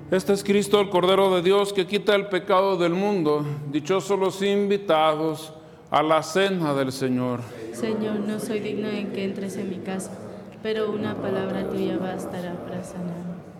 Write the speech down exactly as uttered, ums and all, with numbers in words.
Este es Cristo, el Cordero de Dios, que quita el pecado del mundo. Dichosos los invitados a la cena del Señor. Señor, no soy digno en que entres en mi casa, pero una palabra tuya bastará para sanarme.